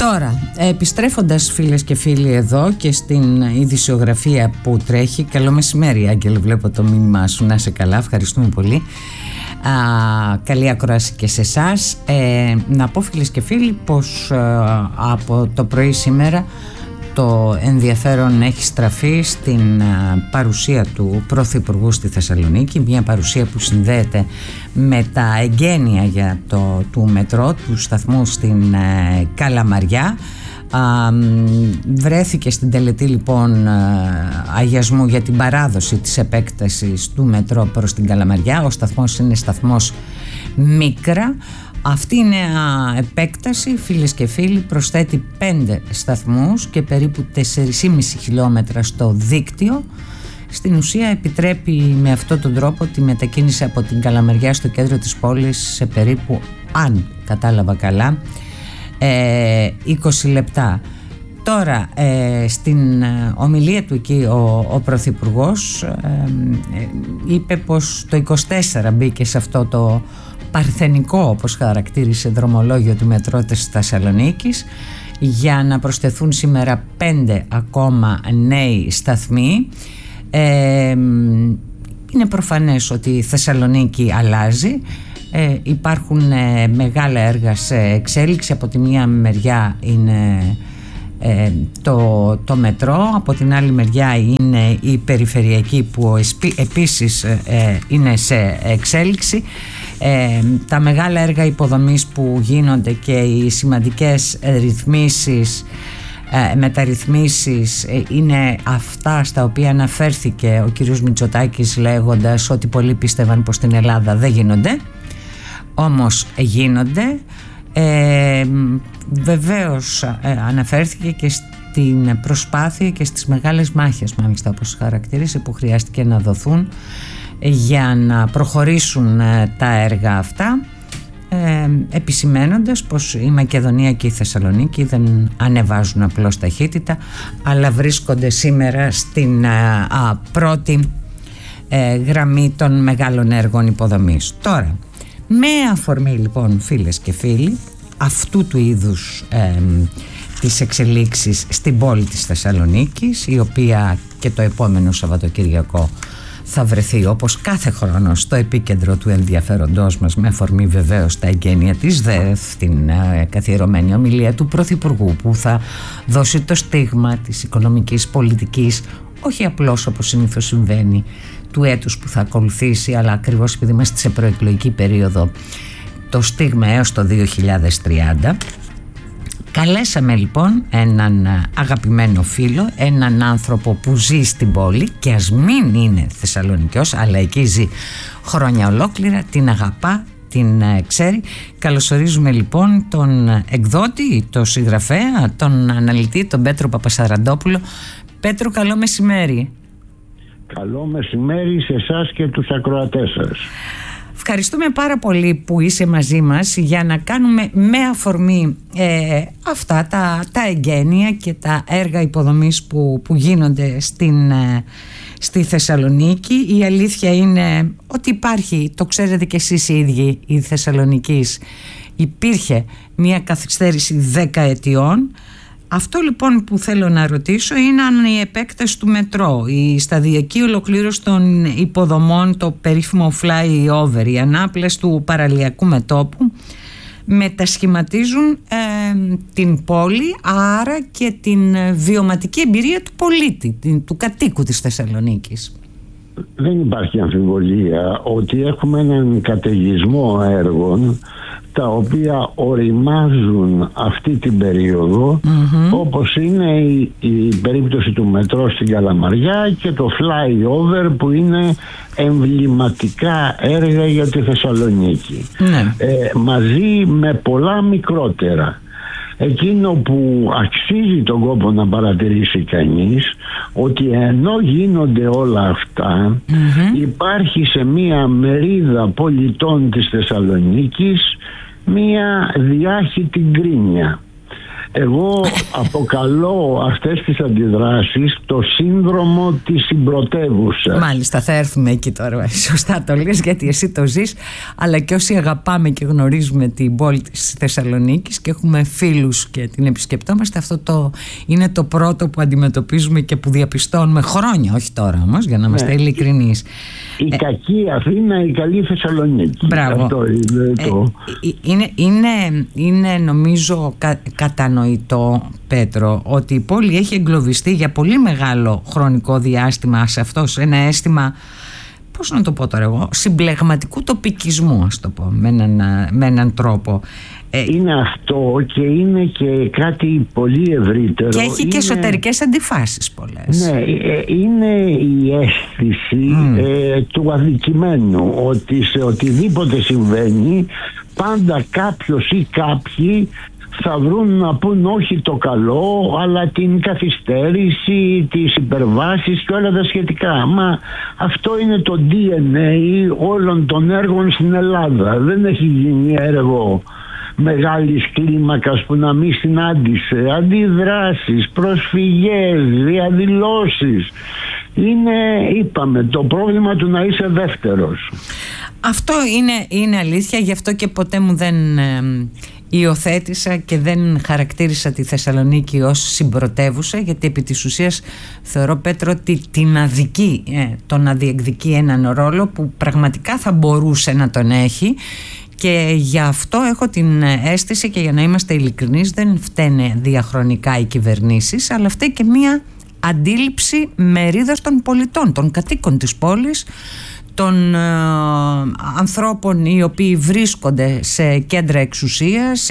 Τώρα, επιστρέφοντας φίλες και φίλοι εδώ και στην ειδησιογραφία που τρέχει. Καλό μεσημέρι, Άγγελε, βλέπω το μήνυμά σου, να είσαι καλά, ευχαριστούμε πολύ. Καλή ακρόαση και σε εσάς. Να πω, φίλες και φίλοι, πως από το πρωί σήμερα το ενδιαφέρον έχει στραφεί στην παρουσία του Πρωθυπουργού στη Θεσσαλονίκη, μια παρουσία που συνδέεται με τα εγγένεια του μετρό, του σταθμού στην Καλαμαριά. Βρέθηκε στην τελετή λοιπόν αγιασμού για την παράδοση της επέκτασης του μετρό προς την Καλαμαριά. Ο σταθμός είναι σταθμός Μίκρα. Αυτή η νέα επέκταση, φίλες και φίλοι, προσθέτει 5 σταθμούς και περίπου 4,5 χιλιόμετρα στο δίκτυο. Στην ουσία επιτρέπει με αυτόν τον τρόπο τη μετακίνηση από την Καλαμαριά στο κέντρο της πόλης σε περίπου, αν κατάλαβα καλά, 20 λεπτά. Τώρα στην ομιλία του εκεί ο Πρωθυπουργός είπε πως το 24 μπήκε σε αυτό το παρθενικό, όπως χαρακτήρισε, δρομολόγιο του μετρό της Θεσσαλονίκης, για να προσθεθούν σήμερα 5 ακόμα νέοι σταθμοί. Είναι προφανές ότι η Θεσσαλονίκη αλλάζει. Υπάρχουν μεγάλα έργα σε εξέλιξη. Από τη μία μεριά είναι το μετρό, από την άλλη μεριά είναι η περιφερειακή που επίσης είναι σε εξέλιξη. Τα μεγάλα έργα υποδομής που γίνονται και οι σημαντικές μεταρρυθμίσεις είναι αυτά στα οποία αναφέρθηκε ο κύριος Μητσοτάκης, λέγοντας ότι πολλοί πίστευαν πως στην Ελλάδα δεν γίνονται, όμως γίνονται. Βεβαίως αναφέρθηκε και στην προσπάθεια και στις μεγάλες μάχες, μάλιστα όπως χαρακτήρισε, που χρειάστηκε να δοθούν για να προχωρήσουν τα έργα αυτά, επισημένοντας πως η Μακεδονία και η Θεσσαλονίκη δεν ανεβάζουν απλώς ταχύτητα, αλλά βρίσκονται σήμερα στην πρώτη γραμμή των μεγάλων έργων υποδομής. Τώρα, με αφορμή λοιπόν, φίλες και φίλοι, αυτού του είδους τις εξελίξεις στην πόλη της Θεσσαλονίκης, η οποία και το επόμενο Σαββατοκυριακό θα βρεθεί όπως κάθε χρόνο στο επίκεντρο του ενδιαφέροντός μας, με αφορμή βεβαίως τα εγγένεια της ΔΕΘ, την καθιερωμένη ομιλία του Πρωθυπουργού, που θα δώσει το στίγμα της οικονομικής πολιτικής, όχι απλώς όπως συνήθως συμβαίνει του έτους που θα ακολουθήσει, αλλά ακριβώς επειδή είμαστε σε προεκλογική περίοδο, το στίγμα έως το 2030. Καλέσαμε λοιπόν έναν αγαπημένο φίλο, έναν άνθρωπο που ζει στην πόλη και ας μην είναι Θεσσαλονικιός, αλλά εκεί ζει χρόνια ολόκληρα, την αγαπά, την ξέρει. Καλωσορίζουμε λοιπόν τον εκδότη, τον συγγραφέα, τον αναλυτή, τον Πέτρο Παπασαραντόπουλο. Πέτρο, καλό μεσημέρι. Καλό μεσημέρι σε εσάς και τους ακροατές σας. Ευχαριστούμε πάρα πολύ που είσαι μαζί μας για να κάνουμε με αφορμή αυτά τα εγγένεια και τα έργα υποδομής που γίνονται στη Θεσσαλονίκη. Η αλήθεια είναι ότι υπάρχει, το ξέρετε και εσείς οι ίδιοι οι Θεσσαλονικείς, υπήρχε μια καθυστέρηση 10 ετιών. Αυτό λοιπόν που θέλω να ρωτήσω είναι αν η επέκταση του μετρό, η σταδιακή ολοκλήρωση των υποδομών, το περίφημο flyover, οι ανάπλες του παραλιακού μετώπου μετασχηματίζουν την πόλη, άρα και την βιωματική εμπειρία του πολίτη, του κατοίκου της Θεσσαλονίκης. Δεν υπάρχει αμφιβολία ότι έχουμε έναν καταιγισμό έργων τα οποία οριμάζουν αυτή την περίοδο, όπως είναι η περίπτωση του μετρό στην Καλαμαριά και το flyover, που είναι εμβληματικά έργα για τη Θεσσαλονίκη, μαζί με πολλά μικρότερα. Εκείνο που αξίζει τον κόπο να παρατηρήσει κανείς, ότι ενώ γίνονται όλα αυτά, υπάρχει σε μία μερίδα πολιτών της Θεσσαλονίκης μία διάχυτη γκρίνια. Εγώ αποκαλώ αυτές τις αντιδράσεις το σύνδρομο της συμπρωτεύουσα. Μάλιστα, θα έρθουμε εκεί τώρα. Σωστά το λες, γιατί εσύ το ζεις, αλλά και όσοι αγαπάμε και γνωρίζουμε την πόλη της Θεσσαλονίκης και έχουμε φίλους και την επισκεπτόμαστε, αυτό είναι το πρώτο που αντιμετωπίζουμε και που διαπιστώνουμε χρόνια, όχι τώρα όμως, για να είμαστε ειλικρινείς. Η κακή Αθήνα, η καλή Θεσσαλονίκη. Μπράβο. Αυτό είναι νομίζω κατανοητό, Πέτρο, ότι η πόλη έχει εγκλωβιστεί για πολύ μεγάλο χρονικό διάστημα σε αυτό, σε ένα αίσθημα, πώς να το πω τώρα εγώ, συμπλεγματικού τοπικισμού, ας το πω, με έναν τρόπο. Είναι αυτό και είναι και κάτι πολύ ευρύτερο. Και έχει και εσωτερικές αντιφάσεις πολλές. Ναι, είναι η αίσθηση του αδικημένου, ότι σε οτιδήποτε συμβαίνει πάντα κάποιος ή κάποιοι θα βρουν να πούν όχι το καλό, αλλά την καθυστέρηση, τις υπερβάσεις και όλα τα σχετικά. Μα αυτό είναι το DNA όλων των έργων στην Ελλάδα. Δεν έχει γίνει έργο μεγάλης κλίμακας που να μην συνάντησε αντιδράσεις, προσφυγές, διαδηλώσεις. Είναι, είπαμε, το πρόβλημα του να είσαι δεύτερος. Αυτό είναι αλήθεια, γι' αυτό και ποτέ μου δεν υιοθέτησα και δεν χαρακτήρισα τη Θεσσαλονίκη ως συμπρωτεύουσα, γιατί επί της ουσίας θεωρώ, Πέτρο, ότι την αδικεί το να διεκδικεί έναν ρόλο που πραγματικά θα μπορούσε να τον έχει. Και γι' αυτό έχω την αίσθηση, και για να είμαστε ειλικρινείς, δεν φταίνε διαχρονικά οι κυβερνήσεις, αλλά φταίει και μία αντίληψη μερίδας των πολιτών, των κατοίκων της πόλης, των ανθρώπων οι οποίοι βρίσκονται σε κέντρα εξουσίας,